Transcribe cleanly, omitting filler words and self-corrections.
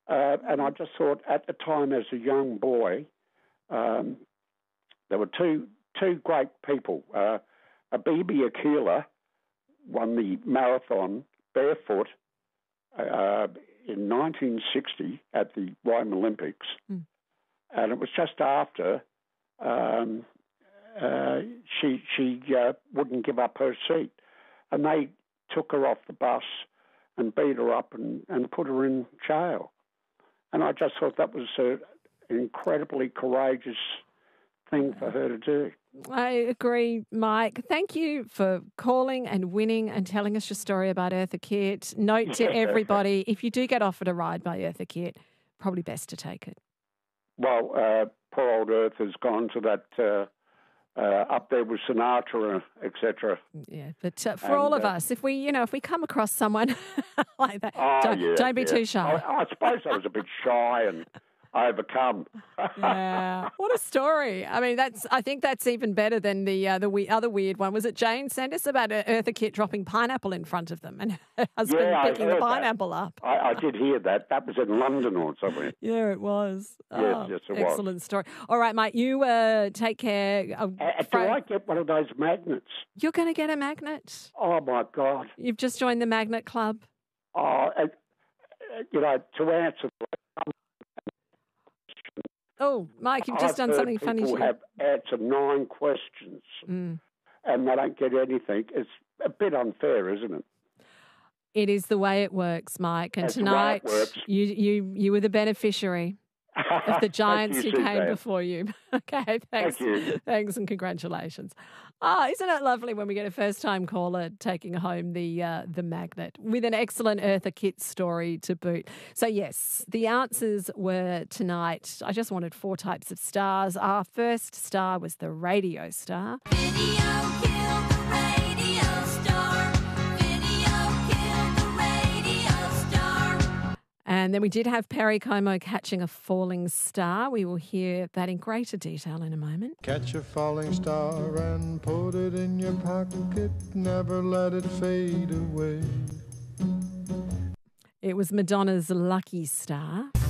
And I just thought at the time as a young boy, there were two great people. Abebe Akila won the marathon barefoot in 1960 at the Rome Olympics. And it was just after she wouldn't give up her seat. And they took her off the bus and beat her up and put her in jail. And I just thought that was an incredibly courageous thing for her to do. I agree, Mike. Thank you for calling and winning and telling us your story about Eartha Kitt. Note to everybody, if you do get offered a ride by Eartha Kitt, probably best to take it. Well, poor old Eartha's gone to that up there with Sinatra, etc. Yeah, but for all of us, if we come across someone like that, don't be too shy. I suppose I was a bit shy and overcome. Yeah, what a story! I mean, I think that's even better than the other weird one. Was it Jane sent us about Eartha Kitt dropping pineapple in front of them and her husband picking the pineapple up? I did hear that. That was in London or somewhere. Yeah, it was. Yes, it was. Excellent story. All right, mate, you take care. Do I get one of those magnets? You're going to get a magnet. Oh, my God. You've just joined the Magnet Club. Oh, to answer. Oh, Mike, you've just done something funny. People have answered 9 questions and they don't get anything. It's a bit unfair, isn't it? It is the way it works, Mike. And tonight, you were the beneficiary of the giants who came before you. Okay, thanks. Thank you. Thanks and congratulations. Isn't it lovely when we get a first-time caller taking home the magnet with an excellent Eartha Kitt story to boot? So, yes, the answers were tonight. I just wanted 4 types of stars. Our first star was the radio star. Video killed the radio star. Video killed the radio star. And then we did have Perry Como catching a falling star. We will hear that in greater detail in a moment. Catch a falling star and put it in your pocket. Never let it fade away. It was Madonna's Lucky Star.